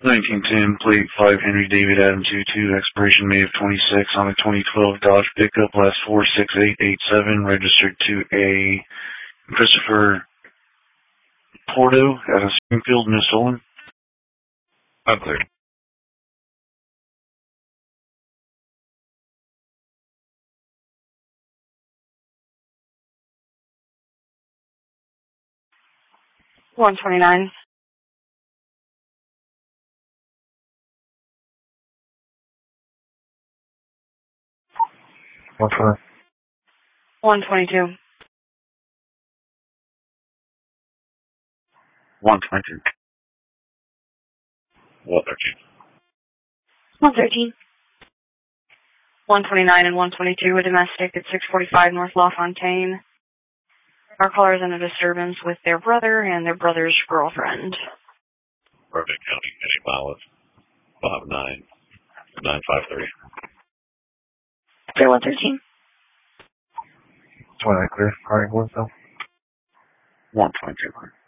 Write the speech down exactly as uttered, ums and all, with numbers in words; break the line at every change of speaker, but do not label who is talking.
nineteen ten, plate five Henry David Adams two two, expiration May of twenty-six, on a twenty twelve Dodge pickup, last four six eight eight seven, registered to a Christopher Porto out of Springfield, Minnesota.
I'm clear.
one twenty-nine.
one twenty.
one twenty-two.
one twenty-two.
one thirteen.
one thirteen. one twenty-nine and one twenty-two, a domestic at six forty-five North LaFontaine. Our caller is in a disturbance with their brother and their brother's girlfriend.
Irving County, Eddie Miles, five nine nine five three.
Clear one thirteen.
twenty-nine clear. All right, what's up?
one twenty-two.